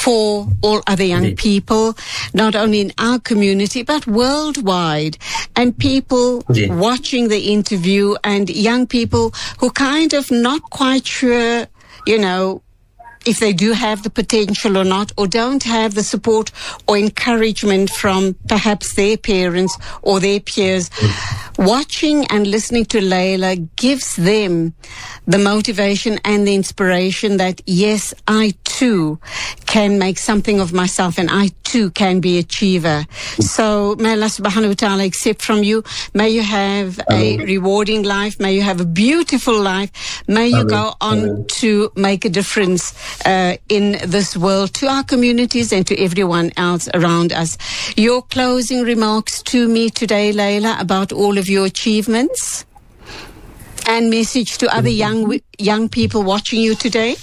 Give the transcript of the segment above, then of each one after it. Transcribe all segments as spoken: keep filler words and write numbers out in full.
for all other young Indeed. people, not only in our community, but worldwide. And people Indeed. watching the interview and young people who kind of not quite sure, you know, if they do have the potential or not, or don't have the support or encouragement from perhaps their parents or their peers. Watching and listening to Layla gives them the motivation and the inspiration that, yes, I too can make something of myself and I too can be an achiever. So may Allah subhanahu wa ta'ala accept from you. May you have a rewarding life. May you have a beautiful life. May you go on to make a difference uh, in this world, to our communities and to everyone else around us. Your closing remarks to me today, Layla, about all of your achievements and message to other young young people watching you today.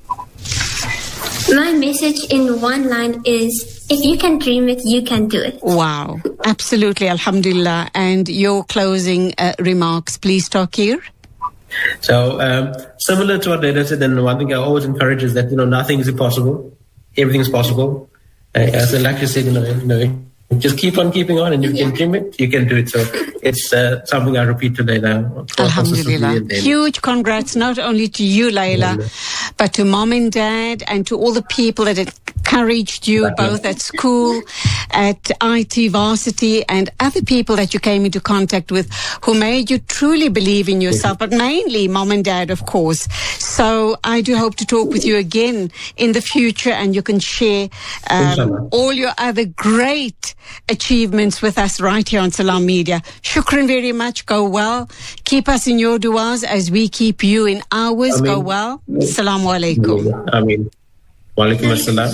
My message in one line is, if you can dream it, you can do it. Wow, absolutely, alhamdulillah. And your closing uh, remarks, please, Takir. So, um, similar to what Dada said, and one thing I always encourage is that, you know, nothing is impossible. Everything is possible. Uh, as I like to say, you know, you know, just keep on keeping on, and if you can dream it, you can do it. So it's uh, something I repeat today now. Alhamdulillah. Huge congrats not only to you, Layla, but to mom and dad and to all the people that encouraged you, both at school, at I T Varsity, and other people that you came into contact with who made you truly believe in yourself, but mainly mom and dad, of course. So I do hope to talk with you again in the future, and you can share um, all your other great achievements with us right here on Salam Media. Shukran very much. Go well. Keep us in your du'as as we keep you in ours. Ameen. Go well. Assalamu alaikum. Ameen. Wa alaikum assalam.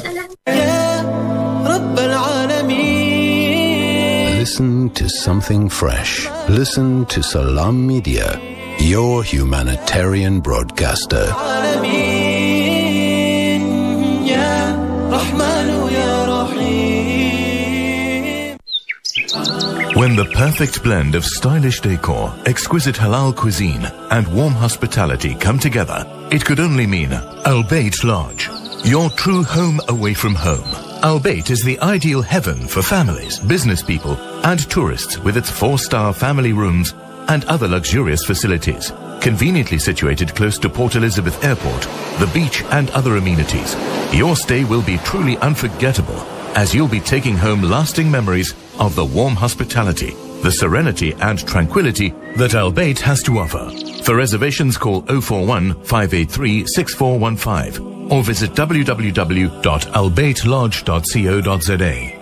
Listen to something fresh. Listen to Salam Media, your humanitarian broadcaster. When the perfect blend of stylish decor, exquisite halal cuisine, and warm hospitality come together, it could only mean Al Bayt Lodge, your true home away from home. Al Bayt is the ideal heaven for families, business people, and tourists with its four-star family rooms and other luxurious facilities. Conveniently situated close to Port Elizabeth Airport, the beach, and other amenities, your stay will be truly unforgettable, as you'll be taking home lasting memories of the warm hospitality, the serenity and tranquility that Al Bayt has to offer. For reservations, call oh four one, five eight three, six four one five or visit w w w dot al bayt lodge dot co dot z a.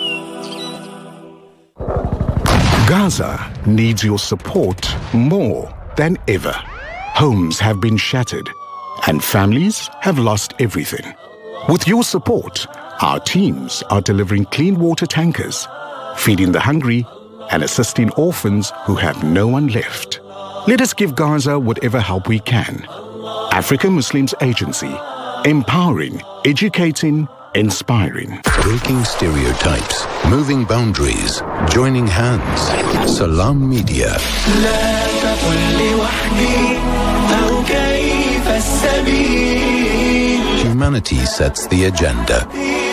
Gaza needs your support more than ever. Homes have been shattered and families have lost everything. With your support, our teams are delivering clean water tankers, feeding the hungry, and assisting orphans who have no one left. Let us give Gaza whatever help we can. African Muslims Agency, empowering, educating, inspiring. Breaking stereotypes, moving boundaries, joining hands. Salam Media. Humanity sets the agenda.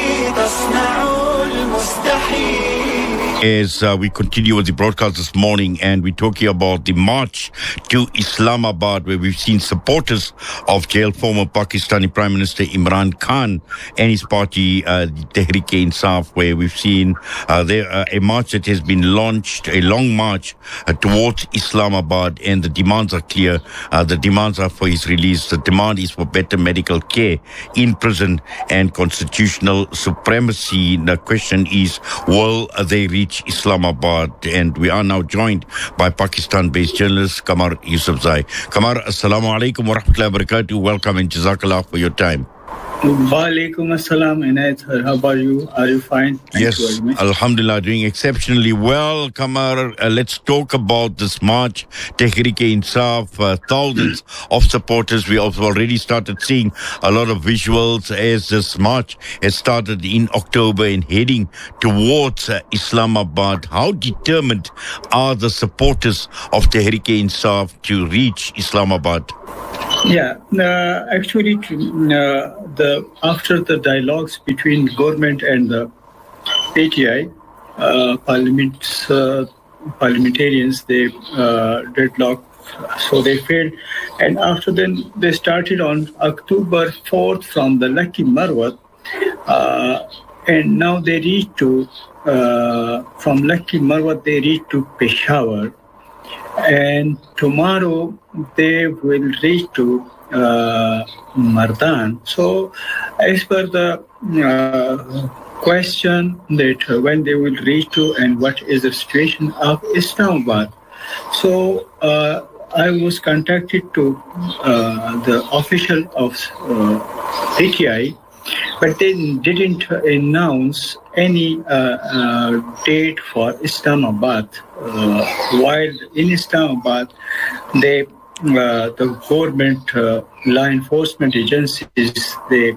As uh, we continue with the broadcast this morning, and we're talking about the march to Islamabad, where we've seen supporters of jailed former Pakistani Prime Minister Imran Khan and his party, uh, Tehreek-e-Insaf, where we've seen uh, there uh, a march that has been launched, a long march uh, towards Islamabad, and the demands are clear. Uh, the demands are for his release. The demand is for better medical care in prison and constitutional supremacy. The question is, will they reach Islamabad? And we are now joined by Pakistan-based journalist Qamar Yousafzai. Qamar, assalamu alaikum wa rahmatullahi wa barakatuh. Welcome and jazakallah for your time. Wa alaikum assalam, Inayat. How about you? Are you fine? Thank yes, you very much. Alhamdulillah, doing exceptionally well. Qamar, uh, let's talk about this march, Tehreek-e-Insaf, uh, thousands of supporters. We have already started seeing a lot of visuals as this march has started in October and heading towards uh, Islamabad. How determined are the supporters of Tehreek-e-Insaf to reach Islamabad? Yeah, uh, actually, uh, the the after the dialogues between government and the P T I, uh, parliaments, uh, parliamentarians, they uh, deadlocked, so they failed. And after then, they started on October fourth from the Lucky Marwat, uh, and now they reached to, uh, from Lucky Marwat, they reached to Peshawar. And tomorrow, they will reach to uh, Mardan. So, as per the uh, question that uh, when they will reach to and what is the situation of Islamabad. So, uh, I was contacted to uh, the official of uh, P T I, but they didn't announce any uh, uh, date for Islamabad. Uh, while in Islamabad, they, uh, the government uh, law enforcement agencies, they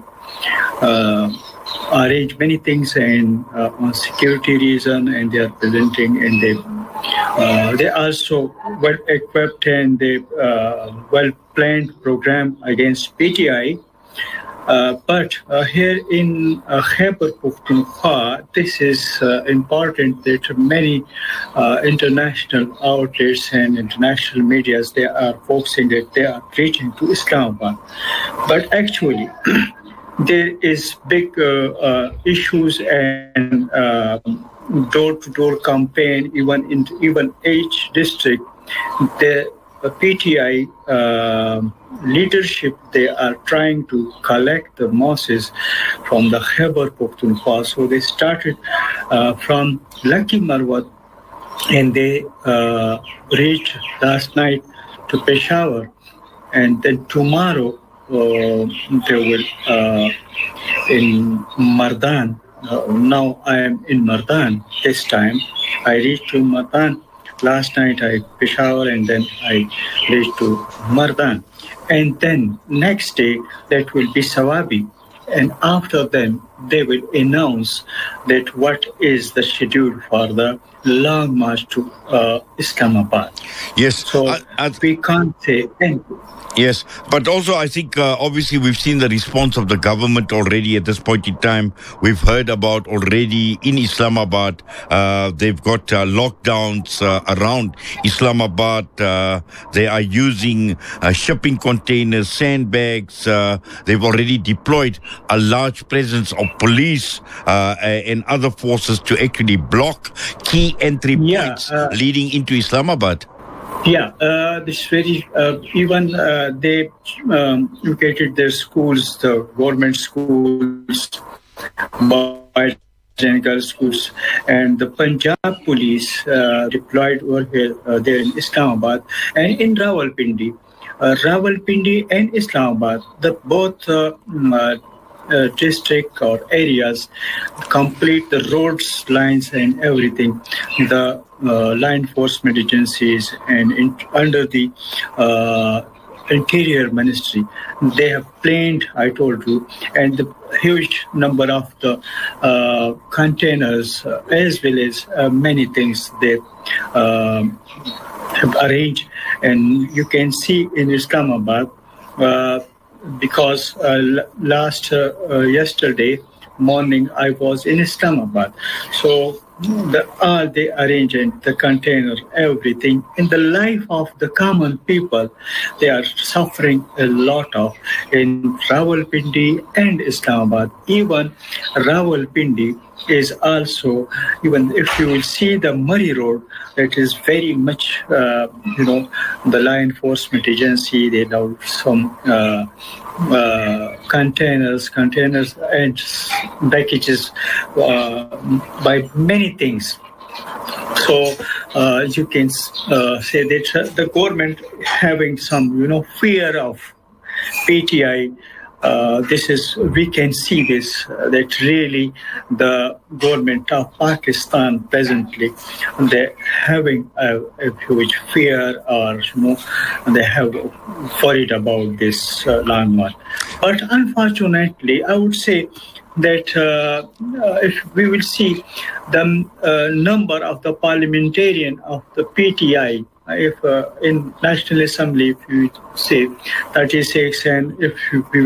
uh, arrange many things and uh, on security reason, and they are presenting, and they uh, they also well equipped and they uh, well planned program against P T I. Uh, but uh, here in uh, Khyber Pakhtunkhwa, this is uh, important that many uh, international outlets and international medias, they are focusing that they are reaching to Islamabad. But actually, there is big uh, uh, issues and uh, door-to-door campaign, even in even each district. The uh, P T I uh, leadership, they are trying to collect the masses from the Khyber Pakhtunkhwa. So they started uh, from Lucky Marwat, and they uh, reached last night to Peshawar, and then tomorrow uh, they will uh, in Mardan. Uh, now I am in Mardan this time. I reached to Mardan. Last night I Peshawar, and then I reached to Mardan. And then next day that will be Sawabi. And after then they will announce that what is the schedule for the long march to uh, Islamabad. Yes. So I, I, we can't say anything. Yes, but also I think uh, obviously we've seen the response of the government already at this point in time. We've heard about already in Islamabad, uh, they've got uh, lockdowns uh, around Islamabad. Uh, they are using uh, shipping containers, sandbags. Uh, they've already deployed a large presence of police uh, and other forces to actually block key entry yeah, points uh, leading into Islamabad. Yeah, uh, this very uh, even uh, they um, located their schools, the government schools, boys and girls schools, and the Punjab police uh, deployed over here uh, there in Islamabad and in Rawalpindi, uh, Rawalpindi and Islamabad, the both. Uh, uh, Uh, district or areas, complete the roads, lines and everything. The uh, law enforcement agencies and in, under the uh, Interior Ministry, they have planned, I told you, and the huge number of the uh, containers uh, as well as uh, many things they uh, have arranged. And you can see in Islamabad, uh, because uh, last uh, uh, yesterday morning I was in Islamabad, so the, all they arrange and the container, everything in the life of the common people, they are suffering a lot of in Rawalpindi and Islamabad. Even Rawalpindi is also, even if you will see the Murray Road, that is very much, uh, you know, the law enforcement agency, they have some uh, uh, containers, containers and packages uh, by many things. So uh, you can uh, say that the government having some, you know, fear of P T I. Uh, this is, we can see this, uh, that really the government of Pakistan presently, they're having a, a huge fear, or, you know, they have worried about this uh, long march. But unfortunately, I would say that uh, uh, if we will see the uh, number of the parliamentarian of the P T I, if uh, in National Assembly, if you say thirty-six, and if we will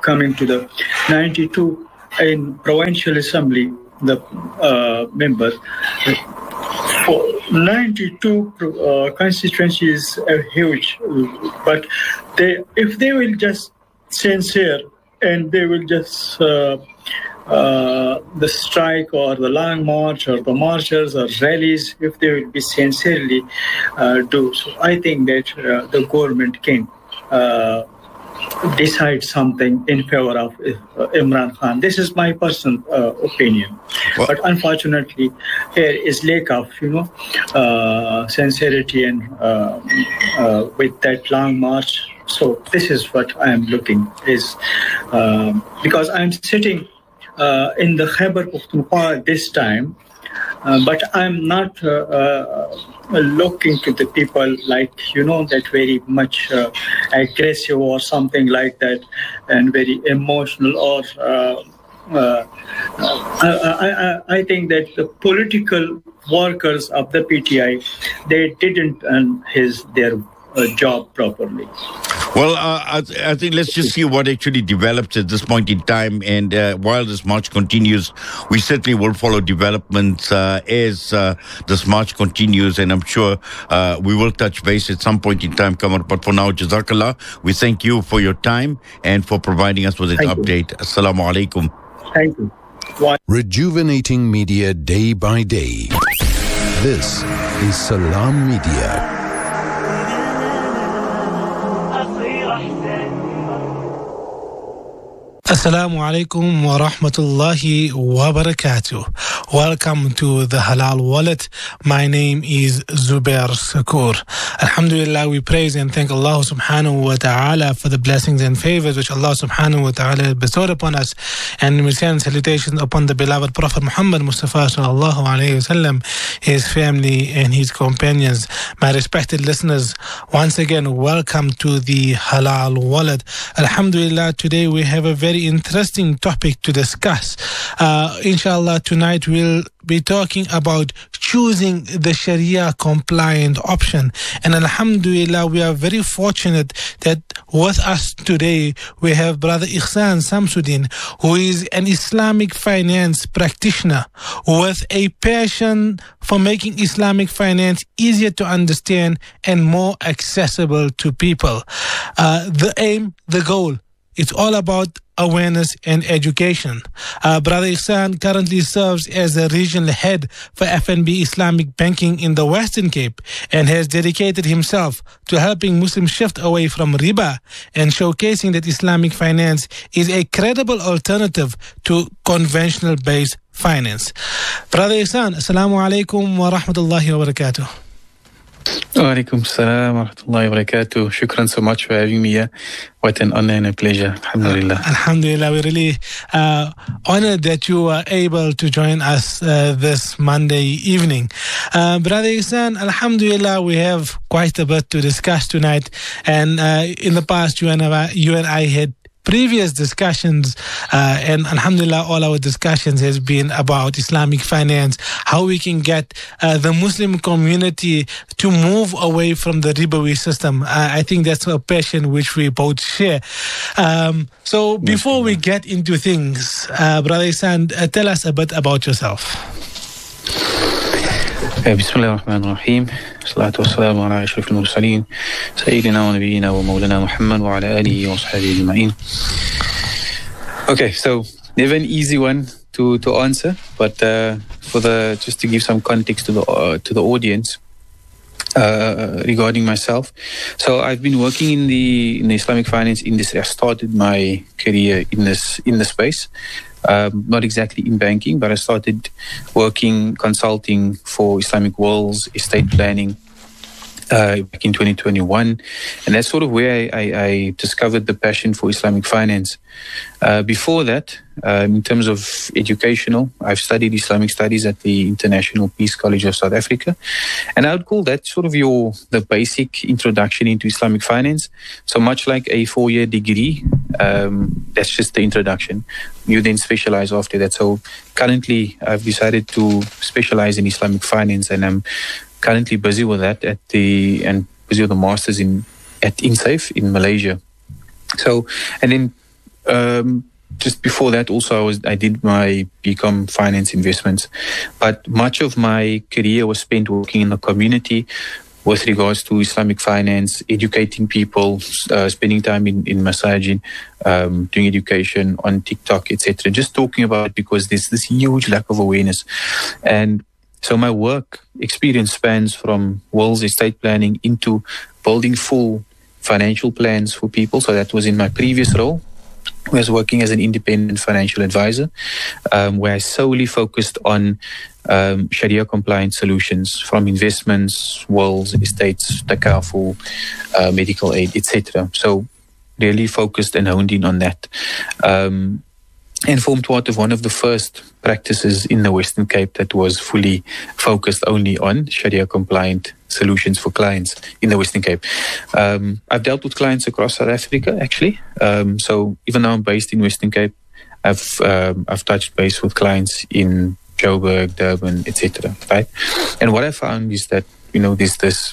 coming to the ninety-two in provincial assembly, the uh, members. For ninety-two uh, constituencies are huge, but they, if they will just sincere and they will just uh, uh, the strike or the long march or the marches or rallies, if they will be sincerely uh, do so, I think that uh, the government can uh, decide something in favor of uh, Imran Khan. This is my personal uh, opinion. Well, but unfortunately, here is lack of, you know, uh, sincerity and uh, uh, with that long march. So this is what I am looking is uh, because I'm sitting uh, in the Khyber Pakhtunkhwa this time, uh, but I'm not uh, uh, looking to the people like, you know, that very much uh, aggressive or something like that and very emotional or uh, uh, I, I, I think that the political workers of the P T I, they didn't earn his their uh, job properly. Well, uh, I, th- I think let's just see what actually develops at this point in time. And uh, while this march continues, we certainly will follow developments uh, as uh, this march continues. And I'm sure uh, we will touch base at some point in time, Kamar. But for now, Jazakallah, we thank you for your time and for providing us with an thank update. You. Assalamu alaikum. Thank you. Bye. Rejuvenating media day by day. This is Salam Media. Assalamu alaikum wa rahmatullahi wa barakatuh. Welcome to the Halal Wallet. My name is Zubair Sakur. Alhamdulillah, we praise and thank Allah subhanahu wa ta'ala for the blessings and favors which Allah subhanahu wa ta'ala bestowed upon us. And we send salutations upon the beloved Prophet Muhammad Mustafa sallallahu alayhi wasallam, his family and his companions. My respected listeners, once again, welcome to the Halal Wallet. Alhamdulillah, today we have a very interesting topic to discuss. Uh, inshallah, tonight we'll be talking about choosing the Sharia compliant option. And alhamdulillah, we are very fortunate that with us today we have Brother Ihsan Samsuddin, who is an Islamic finance practitioner with a passion for making Islamic finance easier to understand and more accessible to people. Uh, the aim, the goal, it's all about awareness and education. Uh, Brother Ihsan currently serves as the regional head for F N B Islamic banking in the Western Cape and has dedicated himself to helping Muslims shift away from riba and showcasing that Islamic finance is a credible alternative to conventional based finance. Brother Ihsan, Assalamu alaikum wa rahmatullahi wa barakatuh. Wa alaikum salam wa rahmatullahi wa barakatuh. Shukran so much for having me here. What an honor and a pleasure. Alhamdulillah. Uh, Alhamdulillah. We're really uh, honored that you are able to join us uh, this Monday evening. Uh, Brother Ihsan, Alhamdulillah, we have quite a bit to discuss tonight. And uh, in the past, you and I, you and I had previous discussions, uh, and alhamdulillah, all our discussions has been about Islamic finance, how we can get uh, the Muslim community to move away from the ribawi system. Uh, I think that's a passion which we both share. Um, so before we get into things, uh, Brother Ihsan, uh, tell us a bit about yourself. بسم الله الرحمن الرحيم الصلاة والسلام على أشرف المرسلين سيدنا ونبينا ومولانا محمد وعلى آله وصحبه أجمعين. Okay, so never an easy one to, to answer, but uh, for the just to give some context to the uh, to the audience uh, regarding myself. So I've been working in the in the Islamic finance industry. I started my career in this in the space. Um, not exactly in banking, but I started working, consulting for Islamic wills, estate planning uh, back in twenty twenty-one. And that's sort of where I, I, I discovered the passion for Islamic finance. Uh, before that, um, in terms of educational, I've studied Islamic studies at the International Peace College of South Africa. And I would call that sort of your the basic introduction into Islamic finance. So much like a four-year degree, um, that's just the introduction. You then specialize after that. So currently, I've decided to specialize in Islamic finance, and I'm currently busy with that at the and busy with the masters in at INSAFE in Malaysia. So, and then um, just before that, also I was I did my BCom finance investments, but much of my career was spent working in the community with regards to Islamic finance, educating people, uh, spending time in, in masajid, um, doing education on TikTok, et cetera. Just talking about it because there's this huge lack of awareness. And so my work experience spans from wills, estate planning into building full financial plans for people. So that was in my previous role. I was working as an independent financial advisor, um, where I solely focused on um, Sharia compliant solutions from investments, wills, estates, takaful, uh, medical aid, et cetera. So really focused and honed in on that. Um, and formed part of one of the first practices in the Western Cape that was fully focused only on Sharia compliant solutions for clients in the Western Cape. Um, I've dealt with clients across South Africa, actually. Um, so even though I'm based in Western Cape, I've um, I've touched base with clients in Joburg, Durban, et cetera. Right? And what I found is that, you know, there's this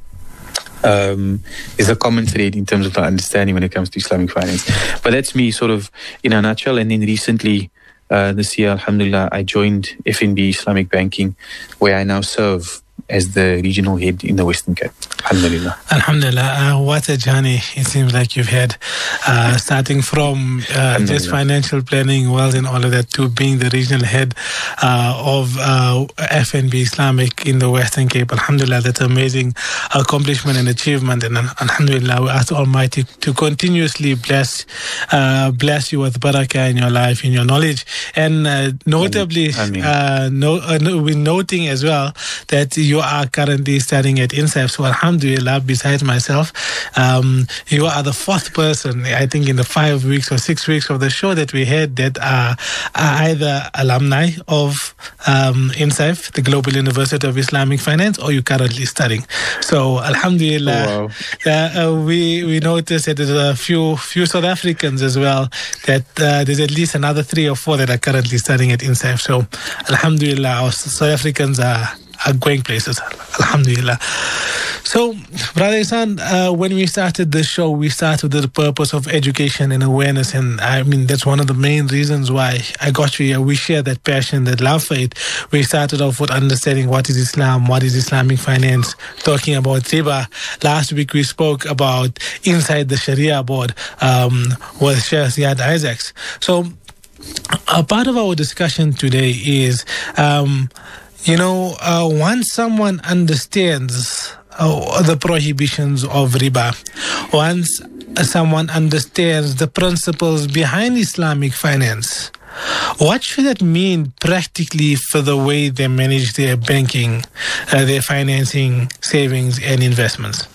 um, is a common thread in terms of the understanding when it comes to Islamic finance. But that's me sort of in a nutshell. And then recently, uh, this year, alhamdulillah, I joined F N B Islamic Banking, where I now serve as the regional head in the Western Cape. Alhamdulillah. Alhamdulillah. Uh, what a journey it seems like you've had, uh, starting from uh, just financial planning, wealth and all of that, to being the regional head uh, of uh, F N B Islamic in the Western Cape. Alhamdulillah, that's an amazing accomplishment and achievement. And alhamdulillah, we ask Almighty to continuously bless uh, bless you with barakah in your life, in your knowledge. And uh, notably, Ameen. uh, no, uh, no, we're noting as well that you are currently studying at INSAF. So alhamdulillah, besides myself, um, you are the fourth person, I think, in the five weeks or six weeks of the show that we had that are, are either alumni of um, INSAF, the Global University of Islamic Finance, or you're currently studying. So alhamdulillah, Oh, wow. uh, uh, we, we noticed that there's a few, few South Africans as well, that uh, there's at least another three or four that are currently studying at INSAF. So alhamdulillah, our South Africans are are going places, alhamdulillah. So, Brother Ihsan, uh, when we started this show, we started with the purpose of education and awareness, and I mean, that's one of the main reasons why I got you here. We share that passion, that love for it. We started off with understanding what is Islam, what is Islamic finance, talking about riba. Last week we spoke about inside the Sharia board um, with Sheikh Ziad Isaacs. So, a part of our discussion today is um, You know, uh, once someone understands uh, the prohibitions of riba, once someone understands the principles behind Islamic finance, what should that mean practically for the way they manage their banking, uh, their financing, savings, and investments?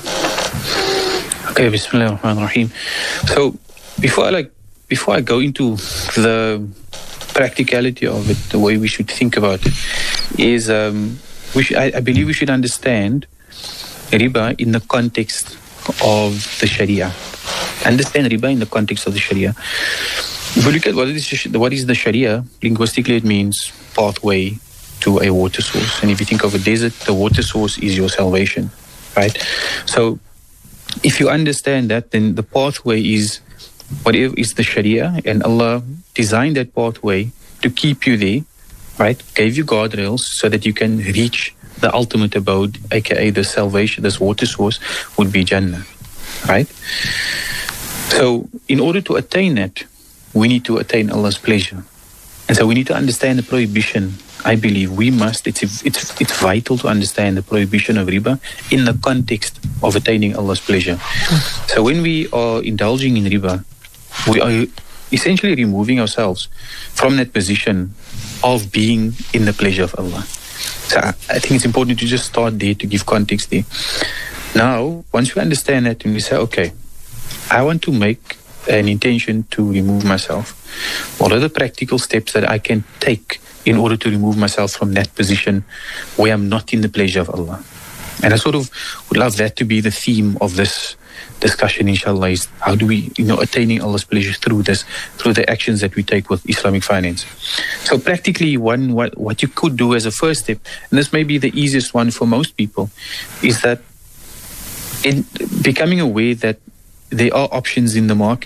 Okay, Bismillah ar-Rahman ar-Rahim. So, before I like, before I go into the practicality of it, the way we should think about it, is um, we should, I, I believe we should understand riba in the context of the Sharia. Understand riba in the context of the Sharia. If we look at what is, what is the Sharia, linguistically it means pathway to a water source. And if you think of a desert, the water source is your salvation, right? So if you understand that, then the pathway is whatever is the Sharia, and Allah designed that pathway to keep you there, right? Gave you guardrails so that you can reach the ultimate abode, aka the salvation, this water source would be Jannah, right? So in order to attain that, we need to attain Allah's pleasure. And so we need to understand the prohibition. I believe we must, it's, it's, it's vital to understand the prohibition of riba in the context of attaining Allah's pleasure. So when we are indulging in riba, we are essentially removing ourselves from that position of being in the pleasure of Allah. So I think it's important to just start there to give context there. Now, once we understand that and we say, okay, I want to make an intention to remove myself, what are the practical steps that I can take in order to remove myself from that position where I'm not in the pleasure of Allah? And I sort of would love that to be the theme of this discussion, inshallah, is how do we, you know, attaining Allah's pleasure through this, through the actions that we take with Islamic finance. So practically, one what, what you could do as a first step, and this may be the easiest one for most people, is that in becoming aware that there are options in the market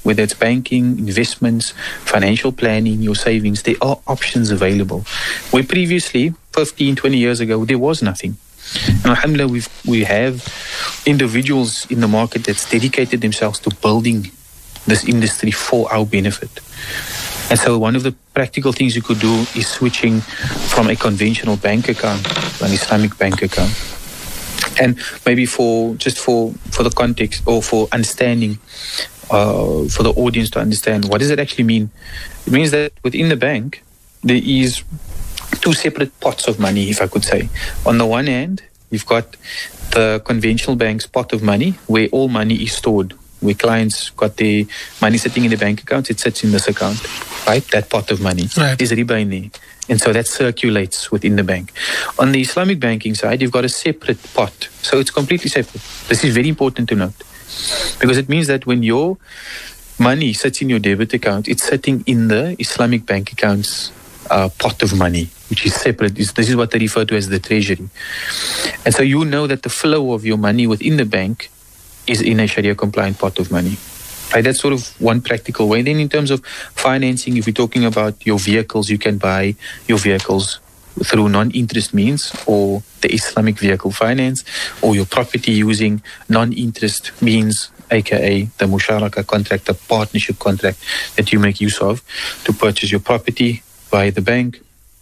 whether it's banking, investments, financial planning, your savings, there are options available. Where previously, fifteen, twenty years ago, there was nothing. And alhamdulillah, we've, we have individuals in the market that's dedicated themselves to building this industry for our benefit. And so one of the practical things you could do is switching from a conventional bank account to an Islamic bank account. And maybe for just for, for the context or for understanding, uh, for the audience to understand, what does it actually mean? It means that within the bank, there is two separate pots of money, if I could say. On the one hand, you've got the conventional bank's pot of money where all money is stored, where clients got their money sitting in the bank account, it sits in this account, right? That pot of money. Right. There's riba in there. And so that circulates within the bank. On the Islamic banking side, you've got a separate pot. So it's completely separate. This is very important to note. Because it means that when your money sits in your debit account, it's sitting in the Islamic bank account's uh, pot of money, which is separate. This is what they refer to as the treasury. And so you know that the flow of your money within the bank is in a Sharia compliant pot of money. Right, that's sort of one practical way. Then in terms of financing, if we're talking about your vehicles, you can buy your vehicles through non-interest means or the Islamic vehicle finance, or your property using non-interest means, aka the musharaka contract, the partnership contract that you make use of to purchase your property via the bank.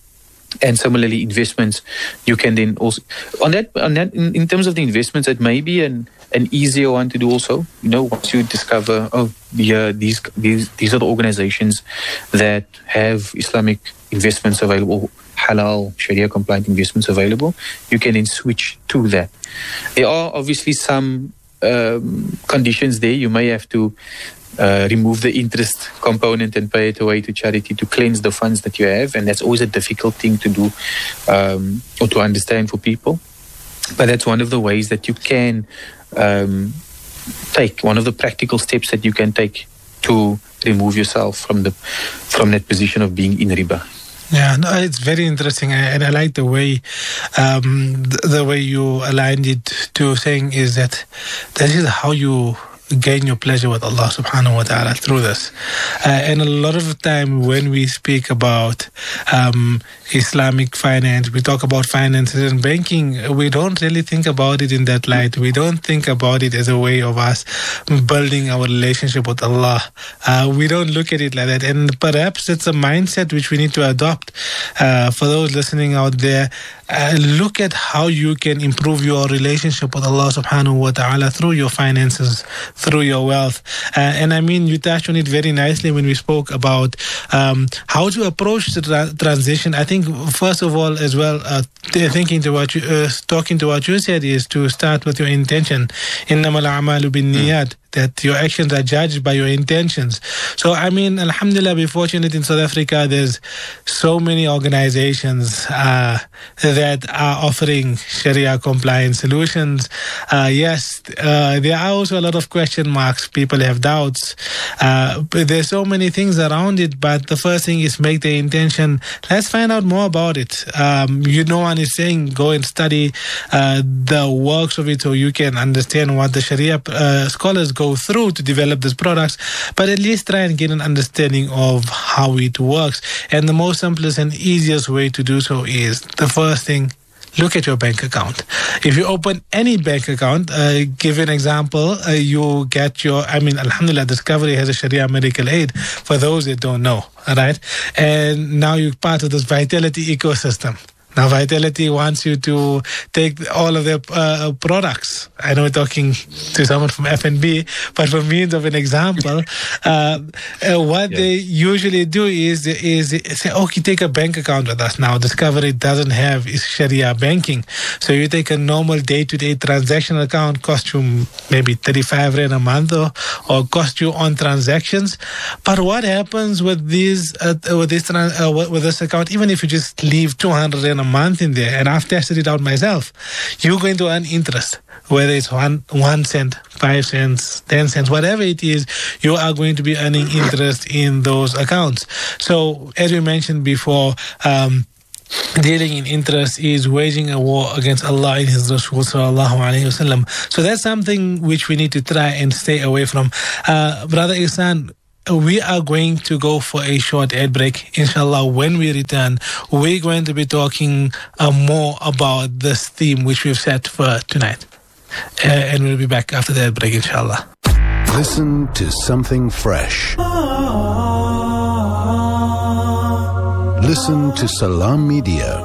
And similarly, investments, you can then also, on that, on that in, in terms of the investments, it may be an an easier one to do also. You know, once you discover, oh, yeah, these these these are the organizations that have Islamic investments available, halal, Sharia compliant investments available, you can then switch to that. There are obviously some um, conditions there. You may have to Uh, remove the interest component and pay it away to charity to cleanse the funds that you have, and that's always a difficult thing to do um, or to understand for people. But that's one of the ways that you can um, take, one of the practical steps that you can take to remove yourself from the from that position of being in riba. Yeah, no, it's very interesting, and I like the way um, the, the way you aligned it to saying is that this is how you gain your pleasure with Allah subhanahu wa ta'ala through this. Uh, and a lot of the time when we speak about um, Islamic finance, we talk about finances and banking, we don't really think about it in that light. We don't think about it as a way of us building our relationship with Allah. Uh, we don't look at it like that. And perhaps it's a mindset which we need to adopt. Uh, for those listening out there, uh, look at how you can improve your relationship with Allah subhanahu wa ta'ala through your finances, through your wealth. Uh, and I mean, you touched on it very nicely when we spoke about um, how to approach the tra- transition. I think, first of all, as well, uh, thinking to what you, uh, talking to what you said is to start with your intention. Innamal a'malu bin niyat. That your actions are judged by your intentions. So, I mean, alhamdulillah, we're fortunate in South Africa, there's so many organizations uh, that are offering Sharia compliant solutions. Uh, yes, uh, there are also a lot of question marks. People have doubts. Uh, but there's so many things around it, but the first thing is make the intention. Let's find out more about it. Um, you know, one is saying go and study uh, the works of it so you can understand what the Sharia uh, scholars go through to develop these products, but at least try and get an understanding of how it works. And the most simplest and easiest way to do so is the first thing, look at your bank account. If you open any bank account, uh, give an example, uh, you get your, I mean, alhamdulillah, Discovery has a Sharia medical aid for those that don't know, all right? And now you're part of this Vitality ecosystem. Now, Vitality wants you to take all of their uh, products. I know we're talking to someone from F N B, but for means of an example, uh, uh, what yeah. they usually do is is say, okay, take a bank account with us. Now, Discovery doesn't have Sharia banking. So you take a normal day-to-day transactional account, cost you maybe thirty-five rand a month or, or cost you on transactions. But what happens with these uh, with this uh, with this account, even if you just leave two hundred rand a month in there, and I've tested it out myself, you're going to earn interest, whether it's one one cent, five cents, ten cents, whatever it is, you are going to be earning interest in those accounts. So, as we mentioned before, um, dealing in interest is waging a war against Allah and His Rasul sallallahu alayhi wasallam. So that's something which we need to try and stay away from. Uh, Brother Ihsan, we are going to go for a short ad break. Inshallah, when we return, we're going to be talking uh, more about this theme which we've set for tonight. Uh, and we'll be back after the ad break, inshallah. Listen to something fresh. Listen to Salam Media.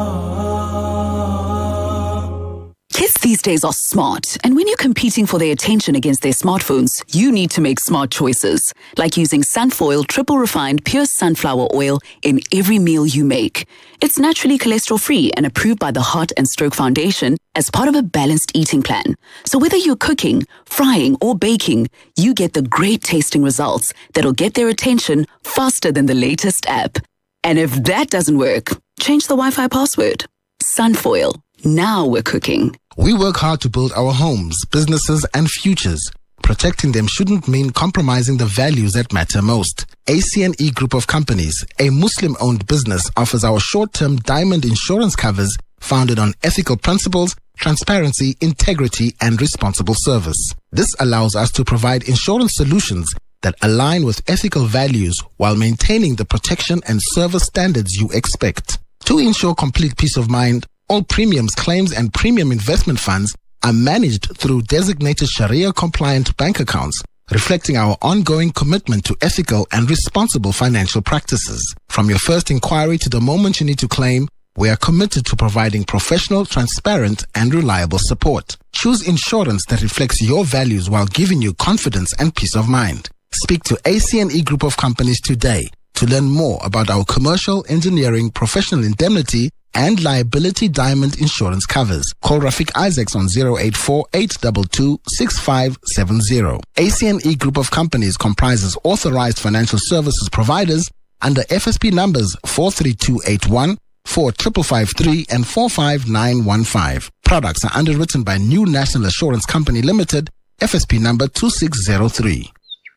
Kids these days are smart, and when you're competing for their attention against their smartphones, you need to make smart choices, like using Sunfoil triple refined pure sunflower oil in every meal you make. It's naturally cholesterol-free and approved by the Heart and Stroke Foundation as part of a balanced eating plan. So whether you're cooking, frying, or baking, you get the great tasting results that'll get their attention faster than the latest app. And if that doesn't work, change the Wi-Fi password. Sunfoil. Now we're cooking. We work hard to build our homes, businesses, and futures. Protecting them shouldn't mean compromising the values that matter most. A C N E Group of Companies, a Muslim-owned business, offers our short-term diamond insurance covers founded on ethical principles, transparency, integrity, and responsible service. This allows us to provide insurance solutions that align with ethical values while maintaining the protection and service standards you expect. To ensure complete peace of mind, all premiums, claims, and premium investment funds are managed through designated Sharia-compliant bank accounts, reflecting our ongoing commitment to ethical and responsible financial practices. From your first inquiry to the moment you need to claim, we are committed to providing professional, transparent, and reliable support. Choose insurance that reflects your values while giving you confidence and peace of mind. Speak to A C N E Group of Companies today to learn more about our commercial, engineering, professional indemnity, and liability diamond insurance covers. Call Rafiq Isaacs on zero eight four, eight two two, six five seven zero. A C N E Group of Companies comprises authorized financial services providers under F S P numbers four three two eight one, four five five three, and four five nine one five. Products are underwritten by New National Assurance Company Limited, F S P number two six zero three.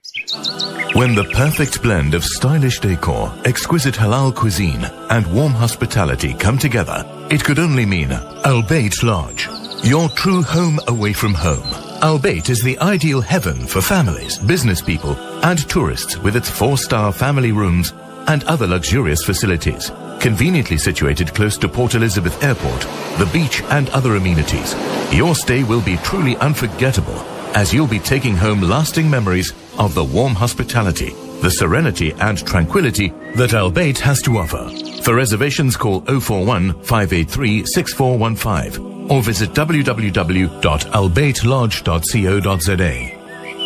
When the perfect blend of stylish decor, exquisite halal cuisine, and warm hospitality come together, it could only mean Al Bayt Lodge, your true home away from home. Al Bayt is the ideal heaven for families, business people, and tourists with its four-star family rooms and other luxurious facilities. Conveniently situated close to Port Elizabeth Airport, the beach, and other amenities, your stay will be truly unforgettable, as you'll be taking home lasting memories of the warm hospitality, the serenity and tranquility that Al Bayt has to offer. For reservations, call zero four one, five eight three, six four one five or visit w w w dot al bayt lodge dot co dot z a.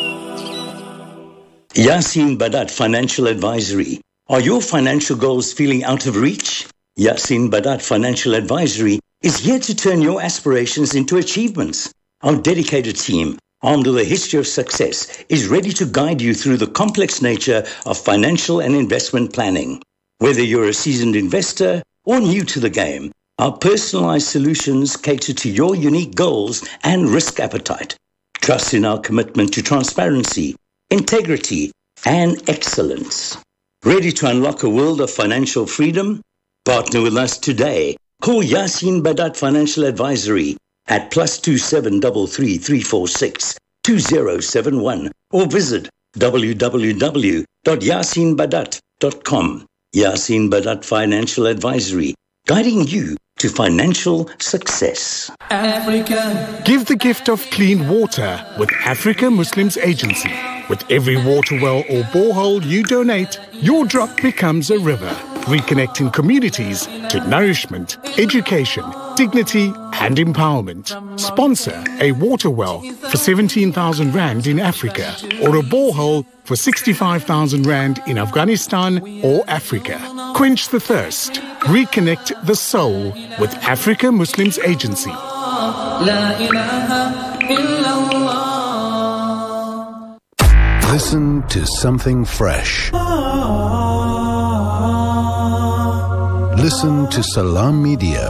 Yasin Badat Financial Advisory. Are your financial goals feeling out of reach? Yasin Badat Financial Advisory is here to turn your aspirations into achievements. Our dedicated team, armed with a history of success, is ready to guide you through the complex nature of financial and investment planning. Whether you're a seasoned investor or new to the game, our personalized solutions cater to your unique goals and risk appetite. Trust in our commitment to transparency, integrity, and excellence. Ready to unlock a world of financial freedom? Partner with us today. Call Yasin Badat Financial Advisory at plus two seven three three, three four six, two zero seven one or visit w w w dot yasin badat dot com. Yasin Badat Financial Advisory, guiding you to financial success. Africa. Give the gift of clean water with Africa Muslims Agency. With every water well or borehole you donate, your drop becomes a river, reconnecting communities to nourishment, education, dignity and empowerment. Sponsor a water well for seventeen thousand rand in Africa or a borehole for sixty-five thousand rand in Afghanistan or Africa. Quench the thirst. Reconnect the soul with Africa Muslims Agency. Listen to something fresh. Listen to Salam Media.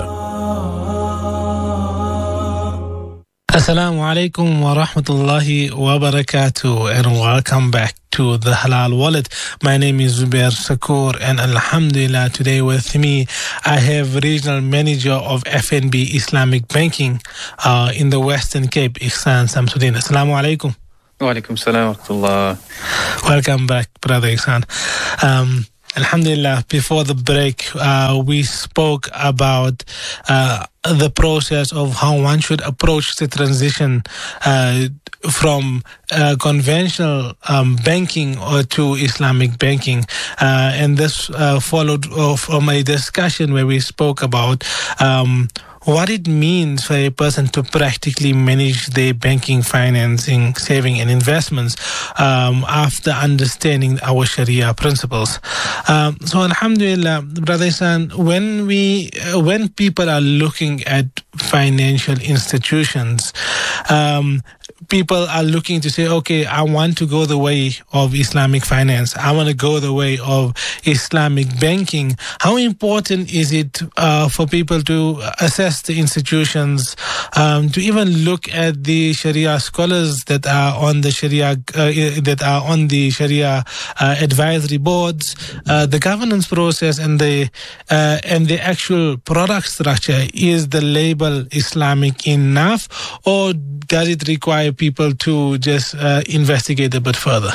Assalamu alaikum wa rahmatullahi wa barakatuh, and welcome back to the Halal Wallet. My name is Zubair Sakoor, and Alhamdulillah, today with me I have Regional Manager of F N B Islamic Banking uh, in the Western Cape, Ihsan Samsuddin. Assalamu alaikum. Wa alaikum salam wa rahmatullah. Welcome back, Brother Ihsan. Um, Alhamdulillah, before the break, uh, we spoke about uh, the process of how one should approach the transition uh, from uh, conventional um, banking or to Islamic banking. Uh, and this uh, followed uh, from a discussion where we spoke about um, what it means for a person to practically manage their banking, financing, saving and investments um, after understanding our Sharia principles. Um, so Alhamdulillah, Brother Ihsan, when we, uh, when people are looking at financial institutions, um, people are looking to say, okay, I want to go the way of Islamic finance. I want to go the way of Islamic banking. How important is it uh, for people to assess the institutions, um, to even look at the Sharia scholars that are on the Sharia uh, that are on the Sharia uh, advisory boards, uh, the governance process, and the uh, and the actual product structure? Is the label Islamic enough, or does it require people to just uh, investigate a bit further?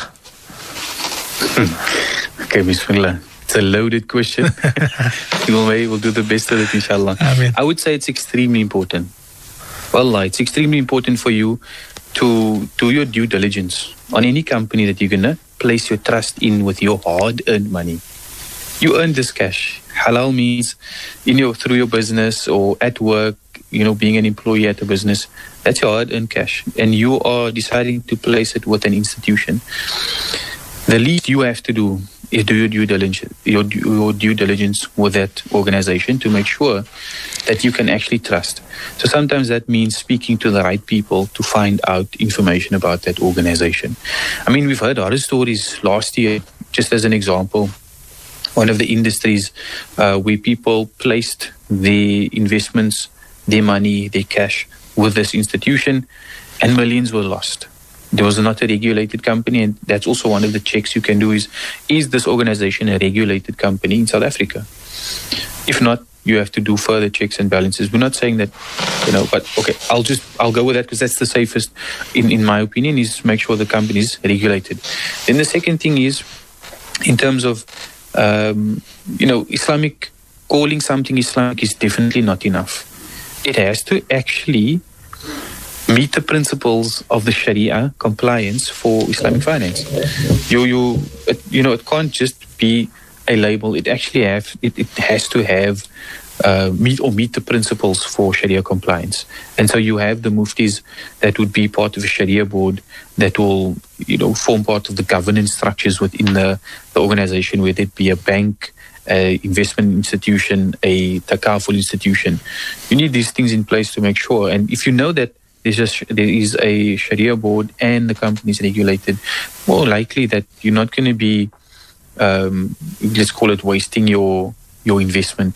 Okay, Bismillah. It's a loaded question. we'll, we'll do the best of it, inshallah. Amen. I would say it's extremely important. Wallah, it's extremely important for you to do your due diligence on any company that you're going to place your trust in with your hard-earned money. You earn this cash. Halal means in your, through your business or at work, you know, being an employee at a business, that's your hard-earned cash. And you are deciding to place it with an institution. The least you have to do is do your due diligence, your, your due diligence with that organization to make sure that you can actually trust. So sometimes that means speaking to the right people to find out information about that organization. I mean, we've heard horror stories last year, just as an example. One of the industries uh, where people placed their investments, their money, their cash with this institution, and millions were lost. There was not a regulated company, and that's also one of the checks you can do is, is this organization a regulated company in South Africa? If not, you have to do further checks and balances. We're not saying that, you know, but okay, I'll just, I'll go with that because that's the safest, in, in my opinion, is make sure the company is regulated. Then the second thing is, in terms of, um, you know, Islamic, calling something Islamic is definitely not enough. It has to actually meet the principles of the Sharia compliance for Islamic finance. You, you, it, you know, it can't just be a label. It actually have, it, it has to have uh, meet or meet the principles for Sharia compliance. And so you have the muftis that would be part of a Sharia board that will, you know, form part of the governance structures within the, the organization, whether it be a bank, a investment institution, a takaful institution. You need these things in place to make sure. And if you know that there's just, there is a Sharia board and the company is regulated, more likely that you're not going to be, um, let's call it, wasting your your investment.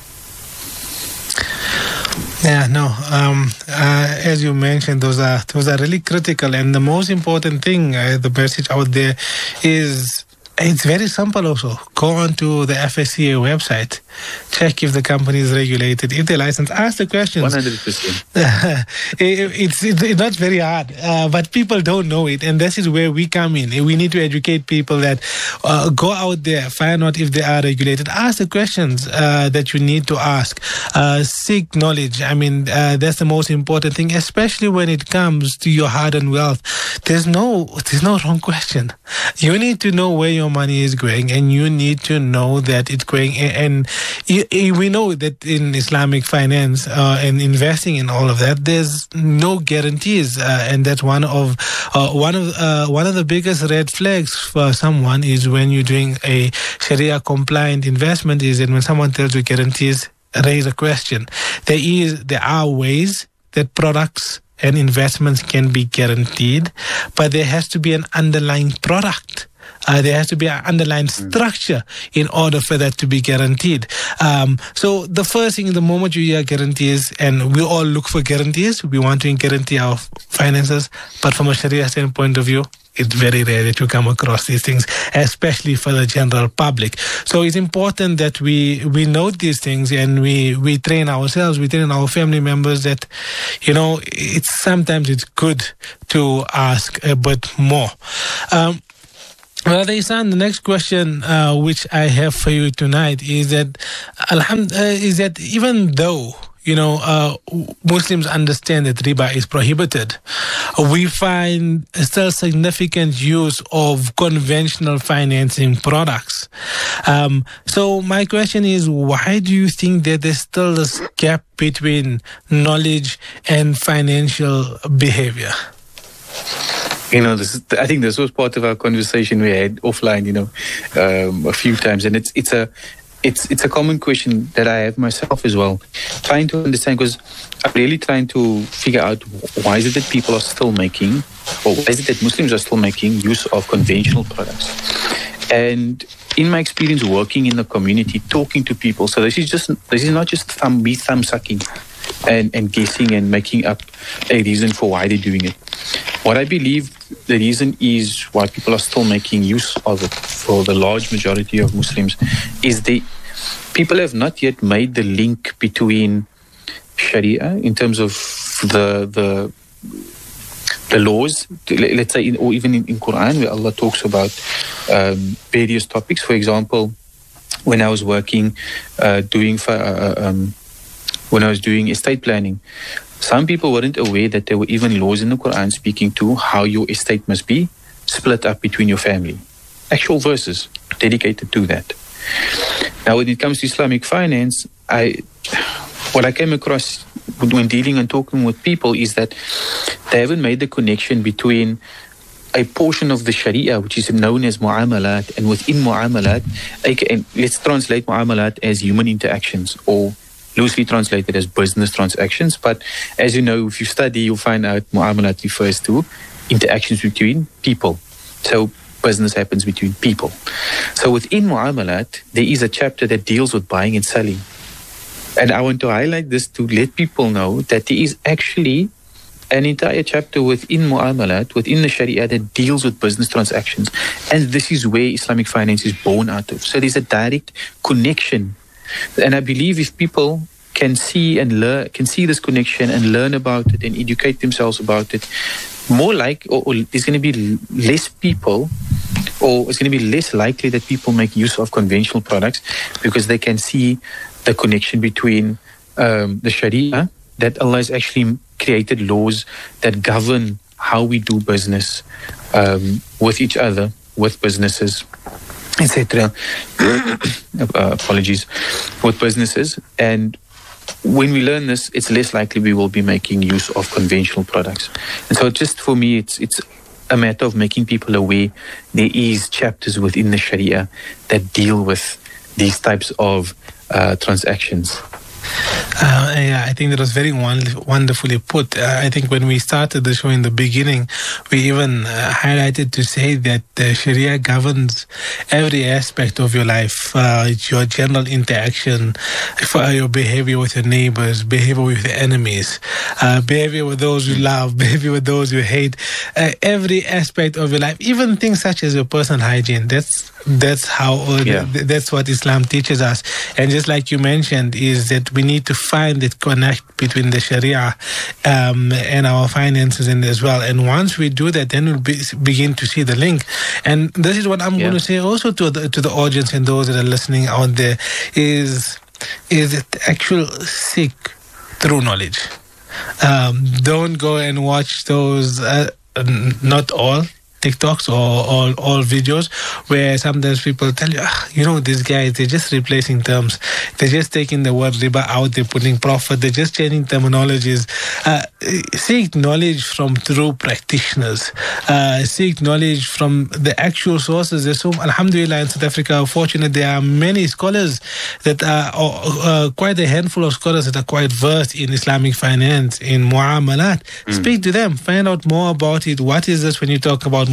Yeah, no. Um, uh, as you mentioned, those are those are really critical, and the most important thing, uh, the message out there is, it's very simple also. Go on to the F S C A website, check if the company is regulated, if they're licensed, ask the questions. one hundred percent. it's, it's, it's not very hard, uh, but people don't know it, and this is where we come in. We need to educate people that uh, go out there, find out if they are regulated, ask the questions uh, that you need to ask, uh, seek knowledge. I mean, uh, that's the most important thing, especially when it comes to your hard-earned wealth. There's no, there's no wrong question. You need to know where your money is going, and you need to know that it's going. And, and we know that in Islamic finance uh, and investing in all of that, there's no guarantees, uh, and that's one of uh, one of uh, one of the biggest red flags for someone is when you're doing a Sharia compliant investment. Is that when someone tells you guarantees, raise a question. There is there are ways that products and investments can be guaranteed, but there has to be an underlying product Uh, there has to be an underlying structure in order for that to be guaranteed. Um, so the first thing, the moment you hear guarantees, and we all look for guarantees, we want to guarantee our finances, but from a Sharia standpoint of view, it's very rare that you come across these things, especially for the general public. So it's important that we, we note these things and we, we train ourselves, we train our family members that, you know, it's sometimes it's good to ask a bit more. Um, Brother Ihsan, the next question uh, which I have for you tonight is that, alhamd- uh, is that even though you know, uh, Muslims understand that riba is prohibited, we find still significant use of conventional financing products. Um, so my question is, why do you think that there's still this gap between knowledge and financial behavior? You know, this is, I think this was part of our conversation we had offline, you know, um, a few times. And it's it's a It's it's a common question that I have myself as well, trying to understand, because I'm really trying to figure out why is it that people are still making, or why is it that Muslims are still making use of conventional products. And in my experience working in the community, talking to people, so this is just this is not just thumb, be thumb sucking and, and guessing and making up a reason for why they're doing it. What I believe the reason is why people are still making use of it for the large majority of Muslims is the people have not yet made the link between Sharia in terms of the the the laws, let's say, in, or even in, in Quran, where Allah talks about um, various topics. For example, when I was working, uh, doing uh, um, when I was doing estate planning, some people weren't aware that there were even laws in the Quran speaking to how your estate must be split up between your family. Actual verses dedicated to that. Now, when it comes to Islamic finance, I what I came across when dealing and talking with people is that they haven't made the connection between a portion of the Sharia, which is known as mu'amalat, and within mu'amalat, and let's translate mu'amalat as human interactions, or loosely translated as business transactions. But as you know, if you study, you'll find out mu'amalat refers to interactions between people. So business happens between people. So within mu'amalat, there is a chapter that deals with buying and selling. And I want to highlight this to let people know that there is actually an entire chapter within mu'amalat, within the Sharia, that deals with business transactions. And this is where Islamic finance is born out of. So there's a direct connection. And I believe if people can see and learn, can see this connection and learn about it and educate themselves about it, more like, or, or there's going to be less people, or it's going to be less likely that people make use of conventional products, because they can see the connection between um, the Sharia, that Allah has actually created laws that govern how we do business um, with each other, with businesses, et cetera. uh, apologies, with businesses. And when we learn this, it's less likely we will be making use of conventional products. And so just for me, it's it's a matter of making people aware there is chapters within the Sharia that deal with these types of uh, transactions. Uh, yeah, I think that was very wonderfully put. Uh, I think when we started the show in the beginning, we even uh, highlighted to say that the Sharia governs every aspect of your life, uh, your general interaction, for your behavior with your neighbors, behavior with your enemies, uh, behavior with those you love, behavior with those you hate, uh, every aspect of your life, even things such as your personal hygiene. That's that's how uh, yeah. th- that's what Islam teaches us. And just like you mentioned, is that we need to find that connect between the Sharia um, and our finances and as well. And once we do that, then we'll be, begin to see the link. And this is what I'm yeah. going to say also to the to the audience and those that are listening out there is is it actual seek through knowledge. Um, don't go and watch those. Uh, not all. TikToks or all, all videos where sometimes people tell you, ah, you know, these guys, they're just replacing terms. They're just taking the word riba out, they're putting profit, they're just changing terminologies. Uh, seek knowledge from true practitioners. Uh, seek knowledge from the actual sources. There's so, alhamdulillah, in South Africa, fortunate there are many scholars that are, uh, quite a handful of scholars that are quite versed in Islamic finance, in mu'amalat. Mm. Speak to them, find out more about it. What is this when you talk about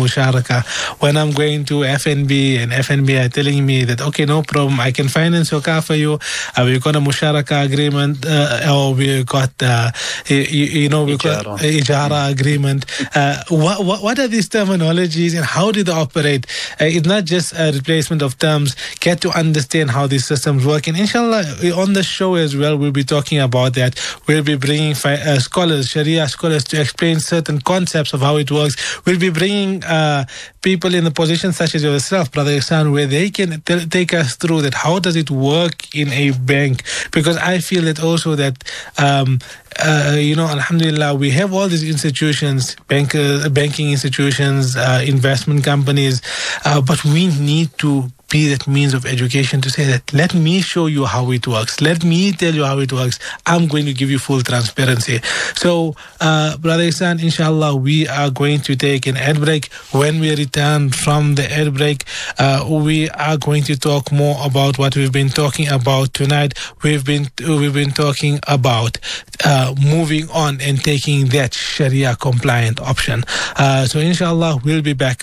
musharaka. When I'm going to F N B and F N B are telling me that, okay, no problem, I can finance your car for you. Uh, we've got a musharaka agreement, uh, or we've got, uh, you, you know, we've got ijara agreement. Uh, what, what, what are these terminologies and how do they operate? Uh, it's not just a replacement of terms. Get to understand how these systems work. And inshallah, on the show as well, we'll be talking about that. We'll be bringing fi- uh, scholars, Sharia scholars, to explain certain concepts of how it works. We'll be bringing uh, people in a position such as yourself, Brother Ihsan, where they can t- take us through that. How does it work in a bank? Because I feel that also that, um, uh, you know, alhamdulillah, we have all these institutions, bank, uh, banking institutions, uh, investment companies, uh, but we need to be that means of education to say that, let me show you how it works. Let me tell you how it works. I'm going to give you full transparency. So, uh, Brother Ihsan, inshallah, we are going to take an ad break. When we return from the ad break, uh, we are going to talk more about what we've been talking about tonight. We've been, we've been talking about uh, moving on and taking that Sharia compliant option. Uh, so, inshallah, we'll be back